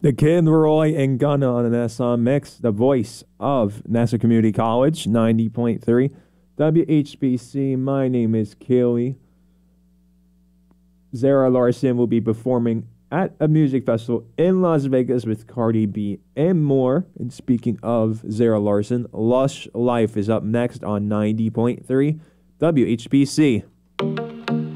The Kid Roy and Gunna on an SM Mix, the voice of Nassau Community College, 90.3 WHBC. My name is Keely. Zara Larsson will be performing at a music festival in Las Vegas with Cardi B and more. And speaking of Zara Larsson, Lush Life is up next on 90.3 WHBC.